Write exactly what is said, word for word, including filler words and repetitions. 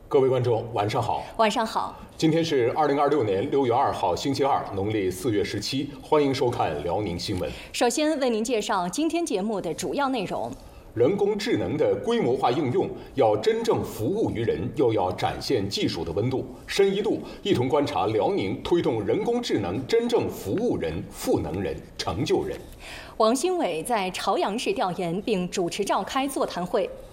各位观众，晚上好。 晚上好。 今天是二零二六年六月二号，星期二，农历四月十七。欢迎收看辽宁新闻。 首先为您介绍今天节目的主要内容。 人工智能的规模化应用要真正服务于人，又要展现技术的温度、深一度，一同观察辽宁推动人工智能真正服务人、赋能人、成就人。 王兴伟在朝阳市调研并主持召开座谈会，